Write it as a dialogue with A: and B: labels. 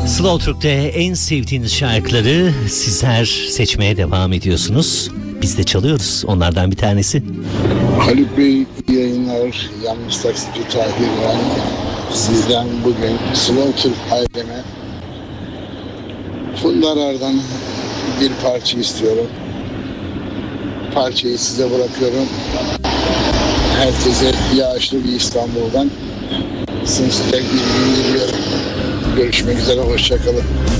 A: Slow Türk'te en sevdiğiniz şarkıları sizler seçmeye devam ediyorsunuz. Biz de çalıyoruz. Onlardan bir tanesi.
B: Haluk Bey, iyi yayınlar. Yalnız taksici Tahir ben. Sizden bugün Slow Türk aileme Funda Arar'dan bir parça istiyorum. Parçayı size bırakıyorum. Herkese yağışlı bir İstanbul'dan sımsıcak bir gün diliyorum. Görüşmek üzere, hoşçakalın.